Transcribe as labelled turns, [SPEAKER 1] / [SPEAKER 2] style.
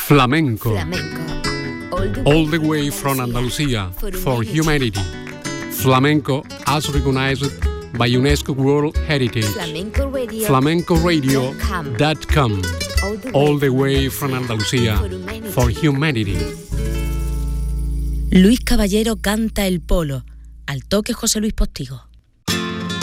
[SPEAKER 1] Flamenco. All the way from Andalusia for humanity. Flamenco as recognized by UNESCO World Heritage. FlamencoRadio.com. All the way from Andalusia for humanity.
[SPEAKER 2] Luis Caballero canta El Polo, al toque José Luis Postigo.